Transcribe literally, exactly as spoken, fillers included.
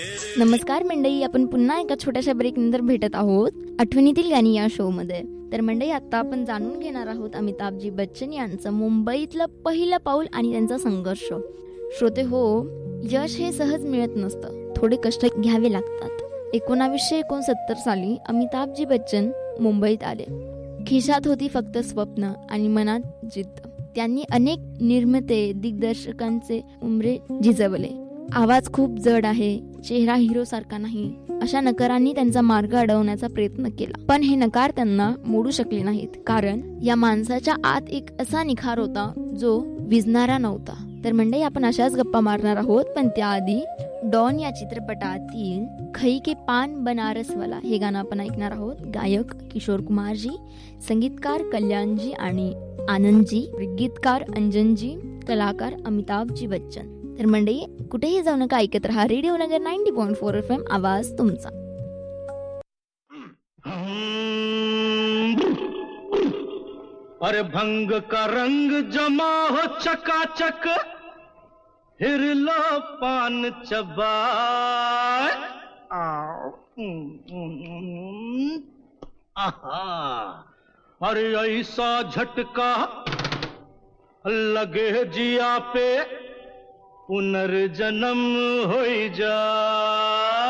नमस्कार मंडळी, आपण पुन्हा एका छोट्याशा ब्रेक नंतर भेटत आहोत आठवणीतील गाणी या शो मध्ये. तर मंडळी, आता आपण जाणून घेणार आहोत अमिताभजी बच्चन यांचं मुंबईतलं पहिलं पाऊल आणि त्यांचा संघर्ष. श्रोते हो, यश हे सहज मिळत नसतं, थोडे कष्ट घ्यावे लागतात. एकोणावीसशे एकोणसत्तर साली अमिताभजी बच्चन मुंबईत आले. खिशात होती फक्त स्वप्न आणि मनात जिद्द. त्यांनी अनेक निर्माते दिग्दर्शकांचे उंबरे झिजवले. आवाज खूप जड आहे, चेहरा हिरो सारखा नाही, अशा नकारांनी त्यांचा मार्ग अडवण्याचा प्रयत्न केला. पण हे नकार त्यांना मोडू शकले नाहीत, कारण या माणसाच्या आत एक असा निखार होता जो विझणारा नव्हता. तर मंडळी, आपण अशाच गप्पा मारणार आहोत, पण त्याआधी डॉन या चित्रपटातील खई के पान बनारसवाला हे गाणं आपण ऐकणार आहोत. गायक किशोर कुमारजी, संगीतकार कल्याणजी आणि आनंदजी, गीतकार अंजनजी, कलाकार अमिताभजी बच्चन. तर मंडळी, कुठेही जाऊ नका, ऐकत रहा रेडिओ नगर ninety point four F M, आवाज तुमचा. अरे भंग का रंग जमा हो चकाचक, हिरलो पान चबाए. आहा, अरे ऐसा झटका लगे जिया पे, पुनर्जन्म हो जा.